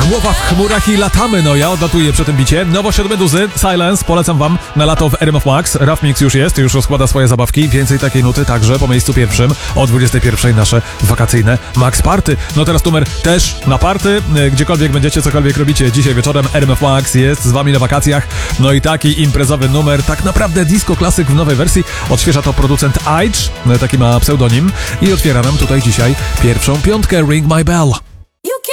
Głowa w chmurach i latamy, no ja odlatuję przy tym bicie. Nowość od Meduzy, Silence, polecam wam na lato w RMF Max. Rough Mix już jest, już rozkłada swoje zabawki. Więcej takiej nuty także po miejscu pierwszym o 21 nasze wakacyjne Max Party. No teraz numer też na party, gdziekolwiek będziecie, cokolwiek robicie dzisiaj wieczorem. RMF Max jest z wami na wakacjach. No i taki imprezowy numer, tak naprawdę disco klasyk w nowej wersji. Odświeża to producent Aitch, taki ma pseudonim i otwiera nam tutaj dzisiaj pierwszą piątkę Ring My Bell.